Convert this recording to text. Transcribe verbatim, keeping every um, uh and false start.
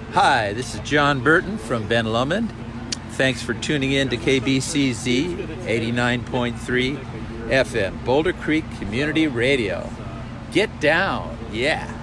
Hi, this is John Burton from Ben Lomond. Thanks for tuning in to K B C Z eighty-nine point three F M, Boulder Creek Community Radio. Get down, yeah.